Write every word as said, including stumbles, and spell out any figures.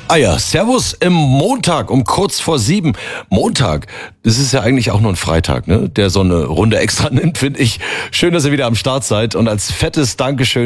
Ah ja, Servus im Montag um kurz vor sieben. Montag, das ist ja eigentlich auch nur ein Freitag, ne? Der so eine Runde extra nimmt, finde ich. Schön, dass ihr wieder am Start seid und als fettes Dankeschön